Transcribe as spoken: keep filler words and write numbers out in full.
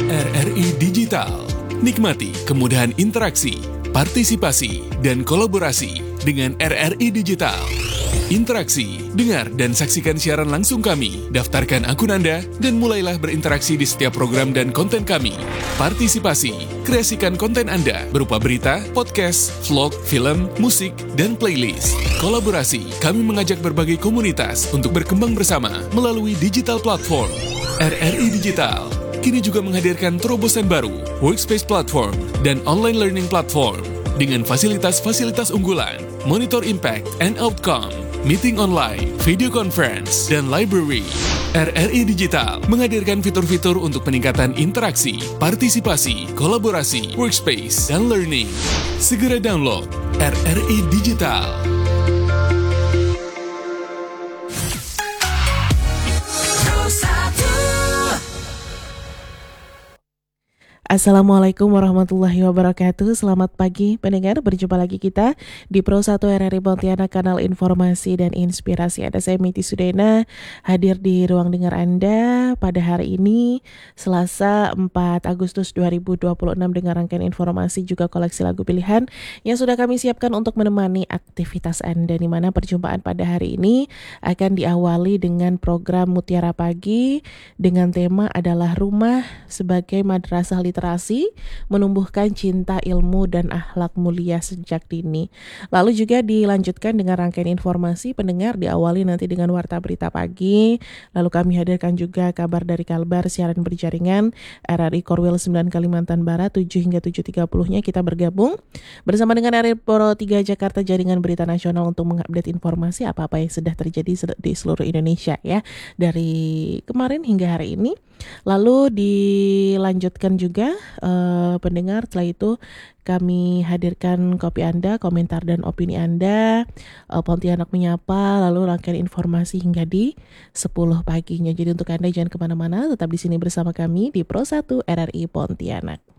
R R I Digital. Nikmati kemudahan interaksi, partisipasi, dan kolaborasi dengan R R I Digital. Interaksi, dengar dan saksikan siaran langsung kami, daftarkan akun Anda, dan mulailah berinteraksi di setiap program dan konten kami. Partisipasi, kreasikan konten Anda berupa berita, podcast, vlog, film, musik, dan playlist. Kolaborasi, kami mengajak berbagai komunitas untuk berkembang bersama melalui digital platform. R R I Digital kini juga menghadirkan terobosan baru, workspace platform, dan online learning platform dengan fasilitas-fasilitas unggulan, monitor impact and outcome, meeting online, video conference, dan library. R R I Digital menghadirkan fitur-fitur untuk peningkatan interaksi, partisipasi, kolaborasi, workspace, dan learning. Segera download R R I Digital. Assalamualaikum warahmatullahi wabarakatuh. Selamat pagi pendengar, berjumpa lagi kita di Pro satu R R I Pontianak, kanal informasi dan inspirasi. Ada saya Miti Sudena hadir di ruang dengar Anda pada hari ini Selasa empat Agustus dua ribu dua puluh enam dengan rangkaian informasi juga koleksi lagu pilihan yang sudah kami siapkan untuk menemani aktivitas Anda, di mana perjumpaan pada hari ini akan diawali dengan program Mutiara Pagi dengan tema adalah Rumah sebagai Madrasah Literasi, menumbuhkan cinta ilmu dan akhlak mulia sejak dini. Lalu juga dilanjutkan dengan rangkaian informasi pendengar, diawali nanti dengan warta berita pagi. Lalu kami hadirkan juga kabar dari Kalbar, siaran berjaringan R R I Korwil sembilan Kalimantan Barat tujuh hingga tujuh tiga puluh-nya kita bergabung bersama dengan R R I Pro tiga Jakarta, jaringan berita nasional untuk mengupdate informasi apa-apa yang sudah terjadi di seluruh Indonesia ya, dari kemarin hingga hari ini. Lalu dilanjutkan juga uh, pendengar, setelah itu kami hadirkan kopi Anda, komentar dan opini Anda, uh, Pontianak Menyapa, lalu rangkaian informasi hingga di sepuluh paginya. Jadi untuk Anda jangan kemana-mana, tetap di sini bersama kami di Pro satu R R I Pontianak.